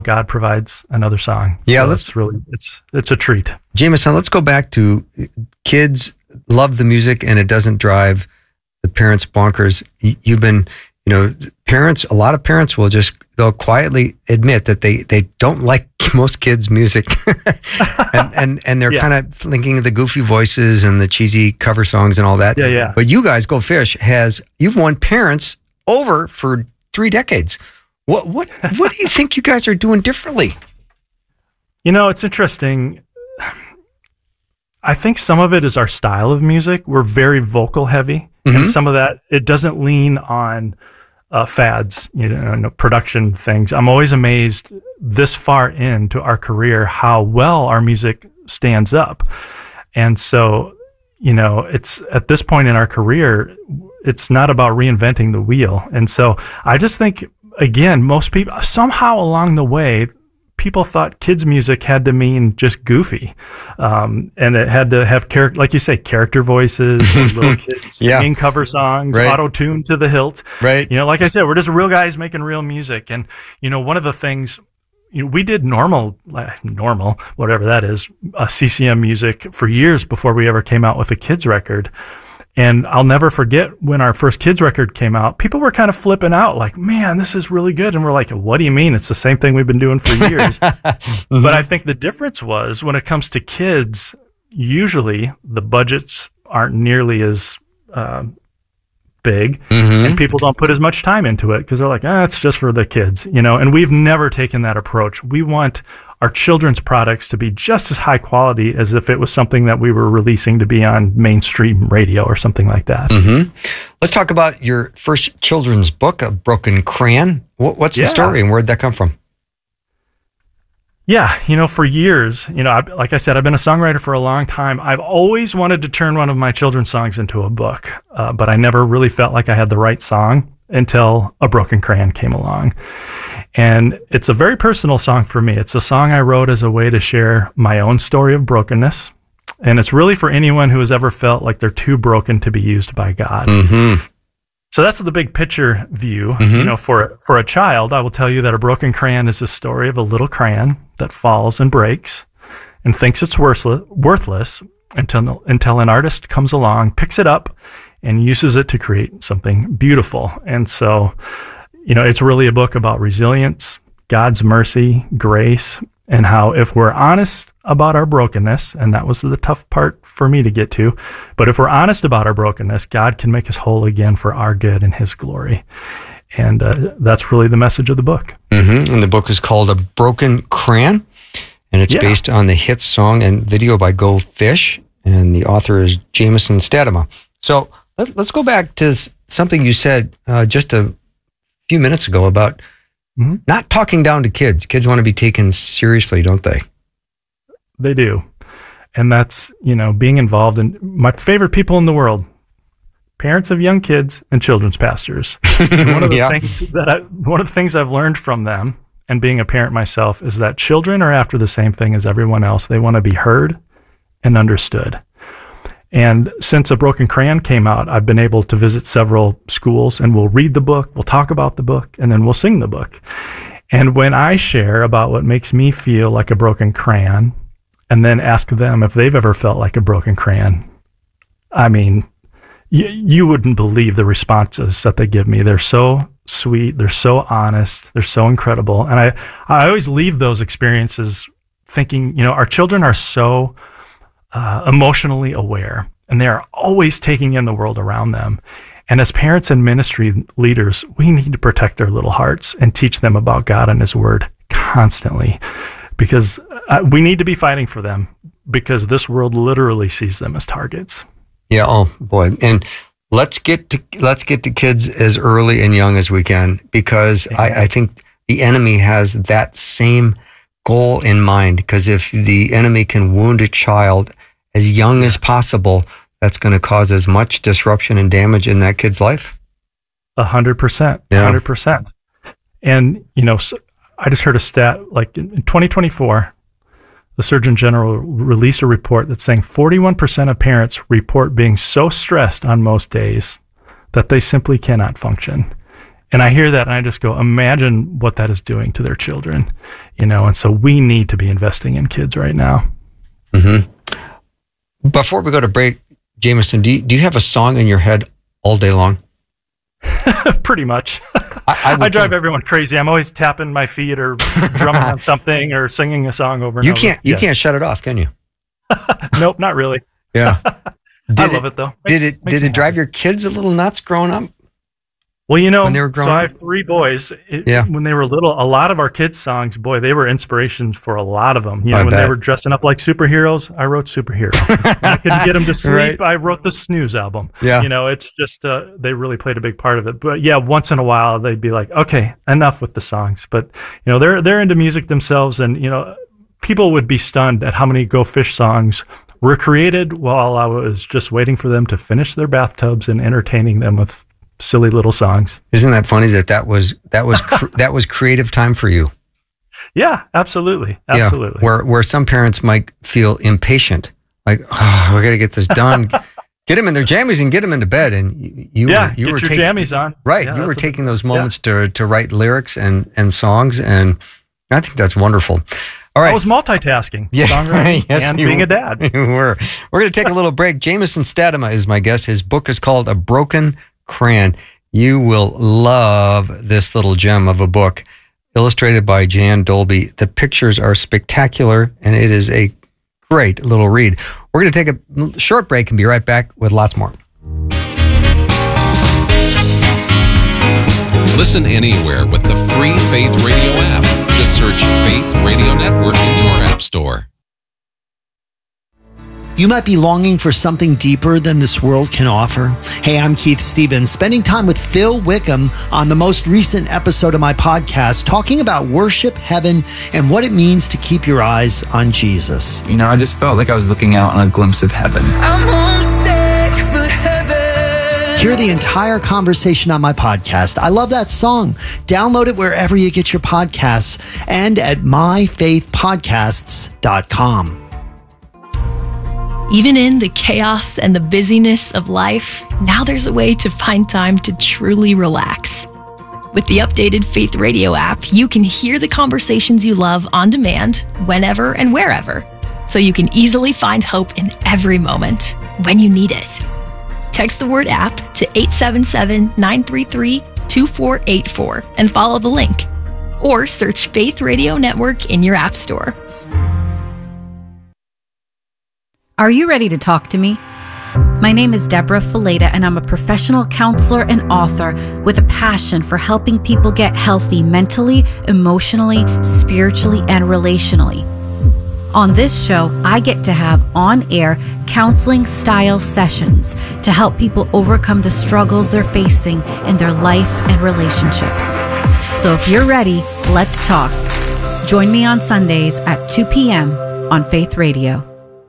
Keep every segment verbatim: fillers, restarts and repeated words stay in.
God provides another song. Yeah, so let's it's really it's it's a treat. Jameson, let's go back to kids love the music and it doesn't drive the parents bonkers. You've been, you know, parents, a lot of parents will just, they'll quietly admit that they, they don't like most kids' music. and, and, and they're yeah. kind of thinking of the goofy voices and the cheesy cover songs and all that. Yeah, yeah. But you guys, Go Fish, has, you've won parents over for three decades. What, what, what do you think you guys are doing differently? You know, it's interesting. I think some of it is our style of music. We're very vocal heavy. Mm-hmm. And some of that, it doesn't lean on uh, fads, you know, production things. I'm always amazed this far into our career how well our music stands up. And so, you know, it's at this point in our career, it's not about reinventing the wheel. And so I just think, again, most people, somehow along the way, people thought kids' music had to mean just goofy. Um, and it had to have character, like you say, character voices, little kids singing yeah. cover songs, right. auto-tuned to the hilt. Right. You know, like I said, we're just real guys making real music. And, you know, one of the things, you know, we did normal, normal, whatever that is, uh, C C M music for years before we ever came out with a kids record. And I'll never forget when our first kids record came out, people were kind of flipping out like, man, this is really good. And we're like, what do you mean? It's the same thing we've been doing for years. mm-hmm. But I think the difference was when it comes to kids, usually the budgets aren't nearly as uh, big mm-hmm. and people don't put as much time into it because they're like, ah, it's just for the kids, you know, and we've never taken that approach. We want our children's products to be just as high quality as if it was something that we were releasing to be on mainstream radio or something like that. Mm-hmm. Let's talk about your first children's book, A Broken Crayon. What's the yeah. story and where'd that come from? Yeah, you know, for years, you know, I, like I said, I've been a songwriter for a long time. I've always wanted to turn one of my children's songs into a book, uh, but I never really felt like I had the right song until A Broken Crayon came along. And it's a very personal song for me. It's a song I wrote as a way to share my own story of brokenness. And it's really for anyone who has ever felt like they're too broken to be used by God. Mm-hmm. So that's the big picture view. Mm-hmm. You know, for, for a child, I will tell you that A Broken Crayon is a story of a little crayon that falls and breaks and thinks it's worthless, worthless until, until an artist comes along, picks it up, and uses it to create something beautiful. And so, you know, it's really a book about resilience, God's mercy, grace, and how if we're honest about our brokenness, and that was the tough part for me to get to, but if we're honest about our brokenness, God can make us whole again for our good and his glory. And uh, that's really the message of the book. Mm-hmm. And the book is called A Broken Crayon, and it's yeah. based on the hit song and video by Go Fish, and the author is Jameson Stadema. So let, let's go back to something you said uh, just a few minutes ago about mm-hmm. not talking down to kids. Kids want to be taken seriously, don't they? They do. And that's, you know, being involved in my favorite people in the world, parents of young kids and children's pastors. And one of the yeah. things that I, one of the things I've learned from them and being a parent myself is that children are after the same thing as everyone else. They want to be heard and understood. And since A Broken Crayon came out, I've been able to visit several schools and we'll read the book, we'll talk about the book, and then we'll sing the book. And when I share about what makes me feel like a broken crayon and then ask them if they've ever felt like a broken crayon, I mean, y- you wouldn't believe the responses that they give me. They're so sweet. They're so honest. They're so incredible. And I, I always leave those experiences thinking, you know, our children are so Uh, emotionally aware, and they are always taking in the world around them. And as parents and ministry leaders, we need to protect their little hearts and teach them about God and his word constantly, because uh, we need to be fighting for them, because this world literally sees them as targets. Yeah. Oh boy. And let's get to, let's get to kids as early and young as we can, because yeah. I, I think the enemy has that same goal in mind, because if the enemy can wound a child as young as possible, that's going to cause as much disruption and damage in that kid's life. A hundred percent, a hundred percent. And, you know, so I just heard a stat, like in twenty twenty-four, the Surgeon General released a report that's saying forty-one percent of parents report being so stressed on most days that they simply cannot function. and I hear that and I just go, imagine what that is doing to their children, you know? And so we need to be investing in kids right now. Mm-hmm. Before we go to break, Jameson, do you, do you have a song in your head all day long? Pretty much. I, I, I drive think. everyone crazy. I'm always tapping my feet or drumming on something or singing a song over and you over. Can't, you yes. can't shut it off, can you? Nope, not really. Yeah. I love it, though. Makes, did it did it drive happy. your kids a little nuts growing up? Well, you know, when they were growing so up? I have three boys. It, yeah. When they were little, a lot of our kids' songs, boy, they were inspirations for a lot of them. You know, I when bet. they were dressing up like superheroes, I wrote Superhero. When I couldn't get them to sleep, Right. I wrote the Snooze album. Yeah. You know, it's just, uh, they really played a big part of it. But yeah, once in a while, they'd be like, okay, enough with the songs. But, you know, they're, they're into music themselves. And, you know, people would be stunned at how many Go Fish songs were created while I was just waiting for them to finish their bathtubs and entertaining them with silly little songs. Isn't that funny that that was that was cr- that was creative time for you? Yeah, absolutely, absolutely. Yeah, where where some parents might feel impatient, like, oh, we got to get this done. Get them in their jammies and get them into bed. And you, you yeah, were, you get were your taking, jammies on. Right, yeah, you were taking a, those moments yeah. to to write lyrics and and songs, and I think that's wonderful. All right. I was multitasking, yeah. songwriting yes, and you, being a dad. You were. We're going to take a little break. Jameson Staddema is my guest. His book is called A Broken Crayon. You will love this little gem of a book, illustrated by Jan Dolby. The pictures are spectacular, and it is a great little read. We're going to take a short break and be right back with lots more. Listen anywhere with the free Faith Radio app. Just search Faith Radio Network in your app store. You might be longing for something deeper than this world can offer. Hey, I'm Keith Stevens, spending time with Phil Wickham on the most recent episode of my podcast, talking about worship, heaven, and what it means to keep your eyes on Jesus. You know, I just felt like I was looking out on a glimpse of heaven. I'm homesick for heaven. Hear the entire conversation on my podcast. I love that song. Download it wherever you get your podcasts and at my faith podcasts dot com. Even in the chaos and the busyness of life, now there's a way to find time to truly relax. With the updated Faith Radio app, you can hear the conversations you love on demand, whenever and wherever, so you can easily find hope in every moment when you need it. Text the word app to eight seven seven, nine three three, two four eight four and follow the link. Or search Faith Radio Network in your app store. Are you ready to talk to me? My name is Deborah Fileta, and I'm a professional counselor and author with a passion for helping people get healthy mentally, emotionally, spiritually, and relationally. On this show, I get to have on-air counseling-style sessions to help people overcome the struggles they're facing in their life and relationships. So if you're ready, let's talk. Join me on Sundays at two p.m. on Faith Radio.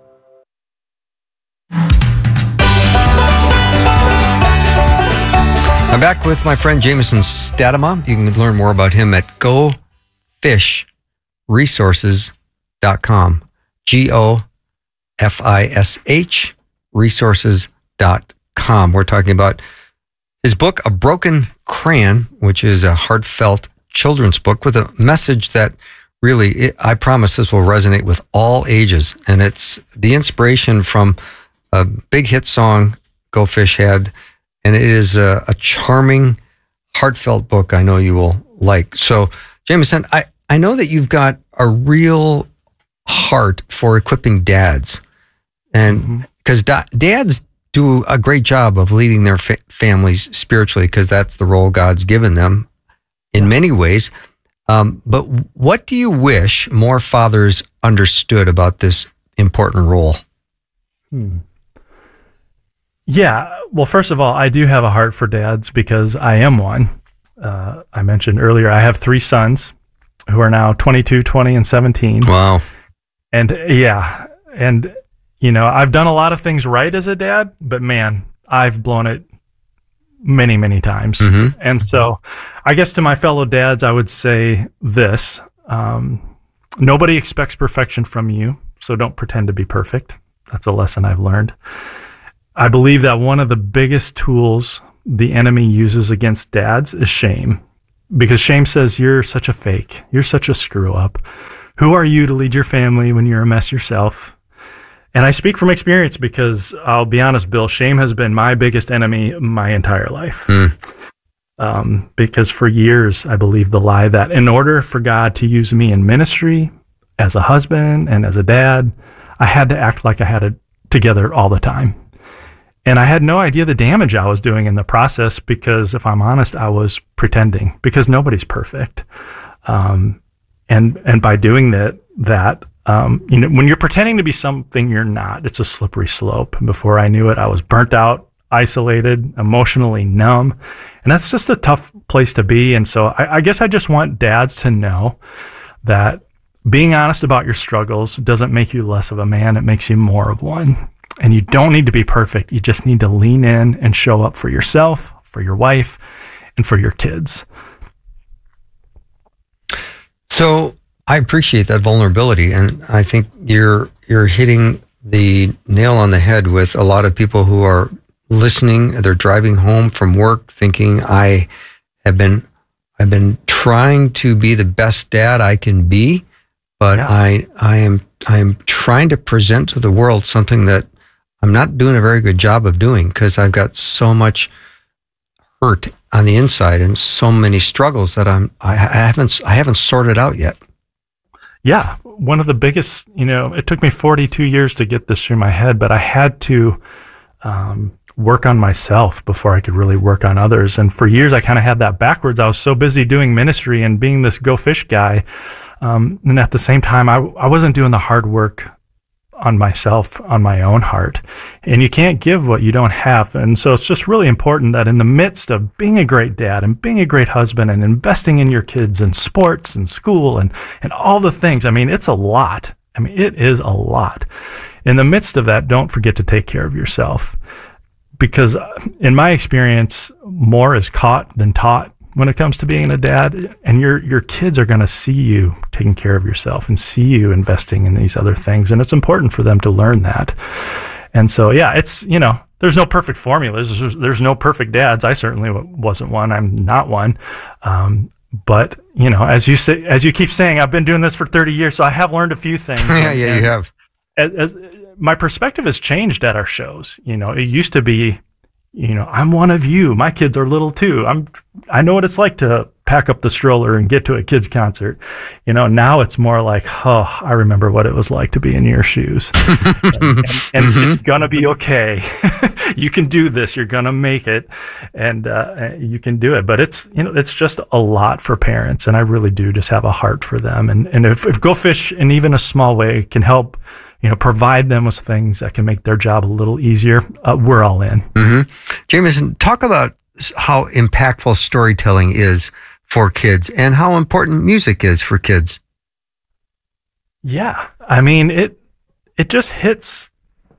I'm back with my friend Jameson Staddema. You can learn more about him at go fish resources dot com. G O F I S H resources dot com. We're talking about his book, A Broken Crayon, which is a heartfelt children's book with a message that really, it, I promise this will resonate with all ages. And it's the inspiration from a big hit song Go Fish had. And it is a, a charming, heartfelt book I know you will like. So, Jameson, I, I know that you've got a real heart for equipping dads. And because mm-hmm. da- dads do a great job of leading their fa- families spiritually, because that's the role God's given them in many ways. Um, but what do you wish more fathers understood about this important role? Hmm. Yeah. Well, first of all, I do have a heart for dads because I am one. Uh, I mentioned earlier, I have three sons who are now twenty-two, twenty, and seventeen. Wow. And yeah. And, you know, I've done a lot of things right as a dad, but man, I've blown it many, many times. Mm-hmm. And so I guess to my fellow dads, I would say this. Um, nobody expects perfection from you, so don't pretend to be perfect. That's a lesson I've learned. I believe that one of the biggest tools the enemy uses against dads is shame. Because shame says, you're such a fake. You're such a screw up. Who are you to lead your family when you're a mess yourself? And I speak from experience because I'll be honest, Bill, shame has been my biggest enemy my entire life. Mm. Um, because for years, I believed the lie that in order for God to use me in ministry, as a husband and as a dad, I had to act like I had it together all the time. And I had no idea the damage I was doing in the process because, if I'm honest, I was pretending because nobody's perfect. Um, and and by doing that, that um, you know, when you're pretending to be something you're not, it's a slippery slope. And before I knew it, I was burnt out, isolated, emotionally numb. And that's just a tough place to be. And so I, I guess I just want dads to know that being honest about your struggles doesn't make you less of a man. It makes you more of one. And you don't need to be perfect. You just need to lean in and show up for yourself, for your wife, and for your kids. So I appreciate that vulnerability. And I think you're you're hitting the nail on the head with a lot of people who are listening. They're driving home from work thinking, I have been I've been trying to be the best dad I can be, but I I am I am trying to present to the world something that I'm not doing a very good job of doing because I've got so much hurt on the inside and so many struggles that I'm I, I haven't I haven't sorted out yet. Yeah, one of the biggest, you know, it took me forty-two years to get this through my head, but I had to um, work on myself before I could really work on others. And for years, I kind of had that backwards. I was so busy doing ministry and being this go fish guy, um, and at the same time, I I wasn't doing the hard work on myself, on my own heart. And you can't give what you don't have. And so it's just really important that in the midst of being a great dad and being a great husband and investing in your kids and sports and school and, and all the things, I mean, it's a lot. I mean, it is a lot. In the midst of that, don't forget to take care of yourself. Because in my experience, more is caught than taught when it comes to being a dad, and your your kids are going to see you taking care of yourself and see you investing in these other things, and it's important for them to learn that. And so, yeah, it's, you know, there's no perfect formulas. There's, there's no perfect dads. I certainly wasn't one. I'm not one. Um, but you know, as you say, as you keep saying, I've been doing this for thirty years, so I have learned a few things. yeah, and, yeah, and you have. As, as, my perspective has changed at our shows. You know, it used to be, you know, I'm one of you. My kids are little too. I'm, I know what it's like to pack up the stroller and get to a kid's concert. You know, now it's more like, oh, I remember what it was like to be in your shoes. and and, and mm-hmm. It's going to be okay. You can do this. You're going to make it, and uh, you can do it. But it's, you know, it's just a lot for parents. And I really do just have a heart for them. And, and if, if Go Fish in even a small way can help, you know, provide them with things that can make their job a little easier, uh, we're all in. Mm-hmm. Jameson, talk about how impactful storytelling is for kids and how important music is for kids. Yeah. I mean, it, it just hits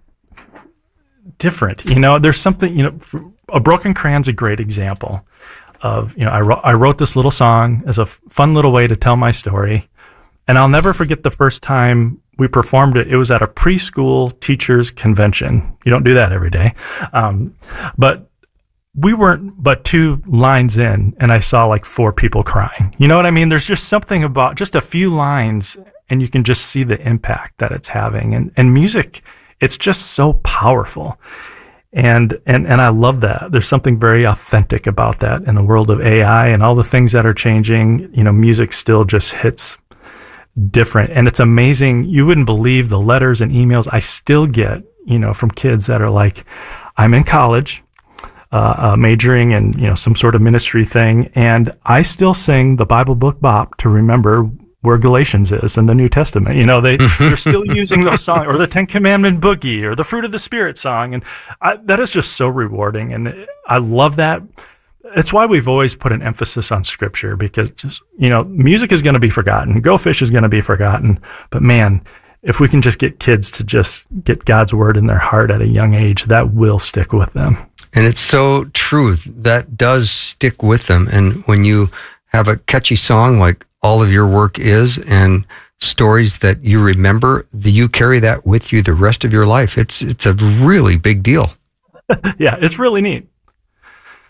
different. You know, there's something, you know, A Broken Crayon's a great example of, you know, I wrote, I wrote this little song as a f- fun little way to tell my story. And I'll never forget the first time we performed it. It was at a preschool teachers convention. You don't do that every day. Um, but we weren't but two lines in, and I saw like four people crying. You know what I mean? There's just something about just a few lines, and you can just see the impact that it's having. And, and music, it's just so powerful. And, and, and I love that. There's something very authentic about that in the world of A I and all the things that are changing. You know, music still just hits different. And it's amazing. You wouldn't believe the letters and emails I still get, you know, from kids that are like, I'm in college, uh, uh, majoring in, you know, some sort of ministry thing. And I still sing the Bible book bop to remember where Galatians is in the New Testament. You know, they, they're still using those songs, or the Ten Commandment boogie, or the Fruit of the Spirit song. And I, that is just so rewarding. And I love that. It's why we've always put an emphasis on scripture, because just, you know, music is going to be forgotten. Go Fish is going to be forgotten. But man, if we can just get kids to just get God's word in their heart at a young age, that will stick with them. And it's so true. That does stick with them. And when you have a catchy song like All of Your Work Is, and stories that you remember, you carry that with you the rest of your life. It's, it's a really big deal. Yeah, it's really neat.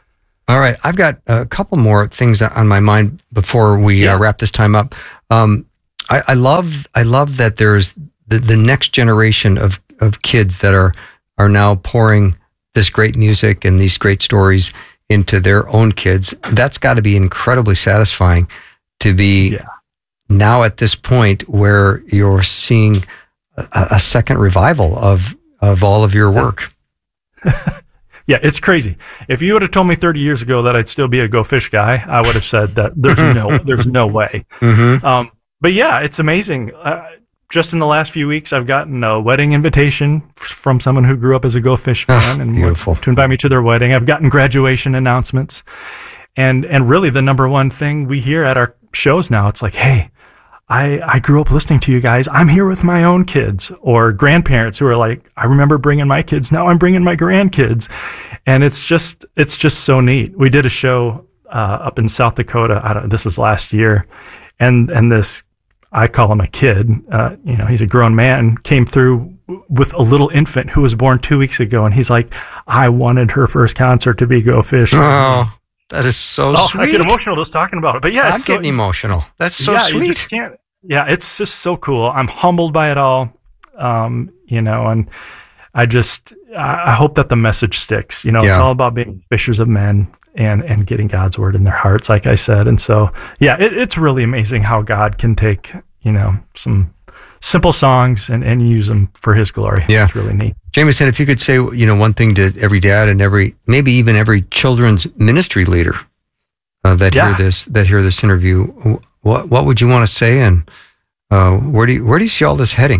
All right. I've got a couple more things on my mind before we yeah. uh, wrap this time up. Um, I, I love, I love that there's the, the next generation of, of kids that are, are now pouring this great music and these great stories into their own kids. That's got to be incredibly satisfying to be yeah. now at this point where you're seeing a, a second revival of, of all of your work. Yeah, it's crazy. If you would have told me thirty years ago that I'd still be a Go Fish guy, I would have said that there's no, there's no way. Mm-hmm. Um, but yeah, it's amazing. Uh, just in the last few weeks, I've gotten a wedding invitation from someone who grew up as a Go Fish fan oh, and beautiful. to invite me to their wedding. I've gotten graduation announcements, and and really the number one thing we hear at our shows now, it's like, hey, I, I grew up listening to you guys. I'm here with my own kids, or grandparents who are like, I remember bringing my kids. Now I'm bringing my grandkids. And it's just, it's just so neat. We did a show, uh, up in South Dakota. I don't, this is last year. And, and this, I call him a kid, uh, you know, he's a grown man, came through with a little infant who was born two weeks ago. And he's like, I wanted her first concert to be Go Fish. Oh. That is so oh, sweet. I get emotional just talking about it. But yeah, I'm it's getting so, emotional. That's so yeah, sweet. You just can't, yeah, it's just so cool. I'm humbled by it all, um, you know, and I just I hope that the message sticks. You know, yeah. It's all about being fishers of men and and getting God's word in their hearts, like I said. And so, yeah, it, it's really amazing how God can take, you know, some simple songs and, and use them for His glory. Yeah, it's really neat. Jameson, if you could say, you know, one thing to every dad and every, maybe even every children's ministry leader uh, that yeah. hear this, that hear this interview, what what would you want to say, and uh, where do you, where do you see all this heading?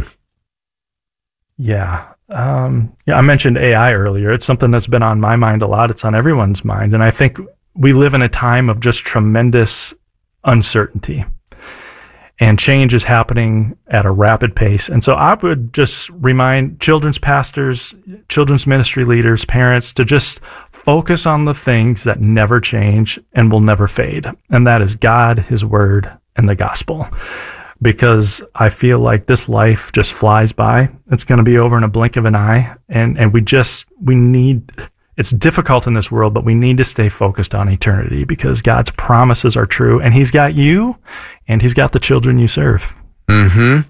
Yeah, um, yeah. I mentioned A I earlier. It's something that's been on my mind a lot. It's on everyone's mind, and I think we live in a time of just tremendous uncertainty. And change is happening at a rapid pace. And so I would just remind children's pastors, children's ministry leaders, parents to just focus on the things that never change and will never fade. And that is God, His word, and the gospel. Because I feel like this life just flies by. It's going to be over in a blink of an eye. And, and we just, we need... It's difficult in this world, but we need to stay focused on eternity because God's promises are true, and He's got you, and He's got the children you serve. Mm-hmm.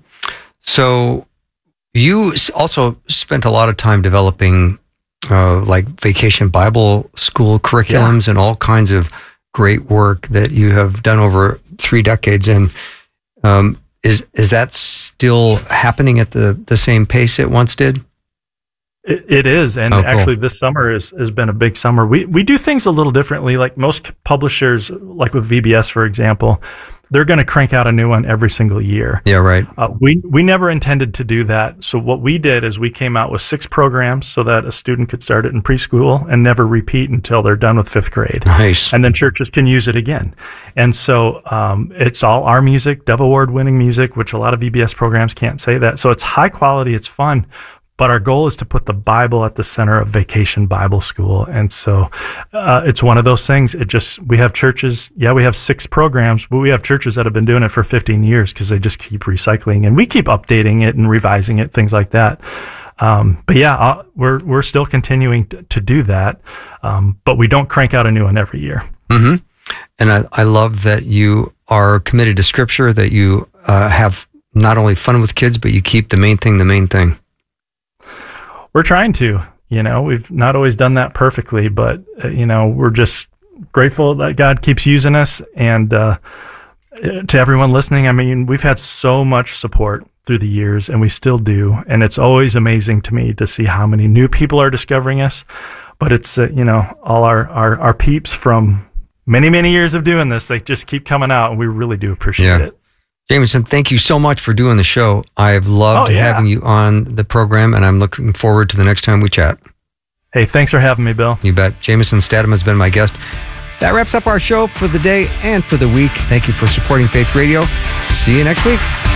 So you also spent a lot of time developing uh, like vacation Bible school curriculums yeah. and all kinds of great work that you have done over three decades. And um, is is that still happening at the, the same pace it once did? It, it is, and oh, cool. actually this summer is, has been a big summer. We we do things a little differently. Like most publishers, like with V B S, for example, they're going to crank out a new one every single year. Yeah, right. Uh, we we never intended to do that. So what we did is we came out with six programs so that a student could start it in preschool and never repeat until they're done with fifth grade. Nice. And then churches can use it again. And so um, it's all our music, Dove Award winning music, which a lot of V B S programs can't say that. So it's high quality, it's fun. But our goal is to put the Bible at the center of Vacation Bible School. And so uh, it's one of those things. It just, we have churches, yeah, we have six programs, but we have churches that have been doing it for fifteen years because they just keep recycling, and we keep updating it and revising it, things like that. Um, but yeah, uh, we're we're still continuing to, to do that, um, but we don't crank out a new one every year. Mm-hmm. And I, I love that you are committed to Scripture, that you uh, have not only fun with kids, but you keep the main thing the main thing. We're trying to, you know, we've not always done that perfectly, but, uh, you know, we're just grateful that God keeps using us. And uh, to everyone listening, I mean, we've had so much support through the years, and we still do. And it's always amazing to me to see how many new people are discovering us. But it's, uh, you know, all our, our, our peeps from many, many years of doing this, they just keep coming out, and we really do appreciate yeah. it. Jameson, thank you so much for doing the show. I've loved oh, yeah. having you on the program, and I'm looking forward to the next time we chat. Hey, thanks for having me, Bill. You bet. Jameson Statham has been my guest. That wraps up our show for the day and for the week. Thank you for supporting Faith Radio. See you next week.